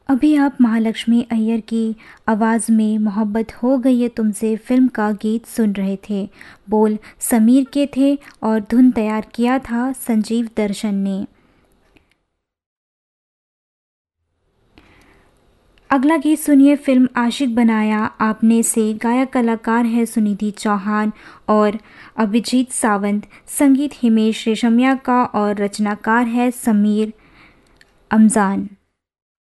अभी आप महालक्ष्मी अय्यर की आवाज़ में मोहब्बत हो गई है तुमसे फ़िल्म का गीत सुन रहे थे। बोल समीर के थे और धुन तैयार किया था संजीव दर्शन ने। अगला गीत सुनिए फ़िल्म आशिक बनाया आपने से। गायक कलाकार है सुनिधि चौहान और अभिजीत सावंत। संगीत हिमेश रेशमिया का और रचनाकार है समीर अमजान।